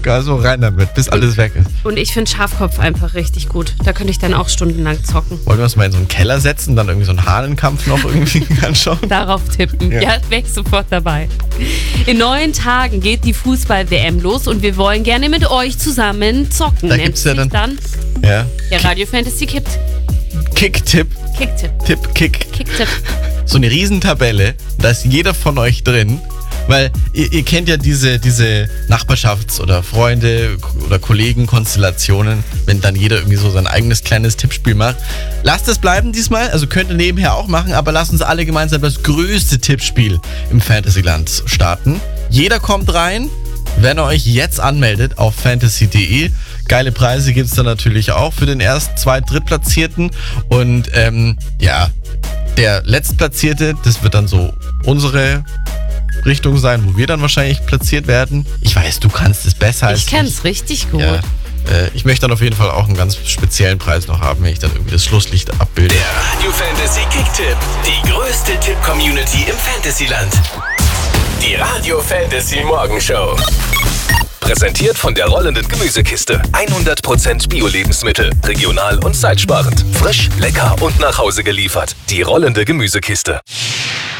Also rein damit, bis alles weg ist. Und ich finde Schafkopf einfach richtig gut. Da könnte ich dann auch stundenlang zocken. Wollen wir uns mal in so einen Keller setzen, dann irgendwie so einen Hahnenkampf noch irgendwie anschauen? Darauf tippen. Ja, wäre ich sofort dabei. In 9 Tagen geht die Fußball-WM los und wir wollen gerne mit euch zusammen zocken. Da gibt's ja dann der Radio Fantasy kippt. Kicktipp. Kicktipp. So eine Riesentabelle, da ist jeder von euch drin. Weil ihr kennt ja diese Nachbarschafts- oder Freunde- oder Kollegen-Konstellationen, wenn dann jeder irgendwie so sein eigenes kleines Tippspiel macht. Lasst es bleiben diesmal, also könnt ihr nebenher auch machen, aber lasst uns alle gemeinsam das größte Tippspiel im Fantasyland starten. Jeder kommt rein, wenn ihr euch jetzt anmeldet auf fantasy.de. Geile Preise gibt es dann natürlich auch für den Erst-, Zweit-, Drittplatzierten. Und der Letztplatzierte, das wird dann so unsere Richtung sein, wo wir dann wahrscheinlich platziert werden. Ich weiß, du kannst es besser als ich. Ich kenn's richtig gut. Ja, ich möchte dann auf jeden Fall auch einen ganz speziellen Preis noch haben, wenn ich dann irgendwie das Schlusslicht abbilde. Der Radio Fantasy Kicktipp. Die größte Tipp-Community im Fantasyland. Die Radio Fantasy Morgenshow. Präsentiert von der rollenden Gemüsekiste. 100% Bio-Lebensmittel. Regional und zeitsparend. Frisch, lecker und nach Hause geliefert. Die rollende Gemüsekiste.